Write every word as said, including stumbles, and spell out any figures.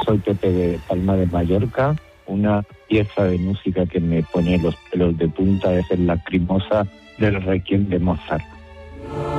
soy Pepe de Palma de Mallorca. Una pieza de música que me pone los pelos de punta es el Lacrimosa del Requiem de Mozart.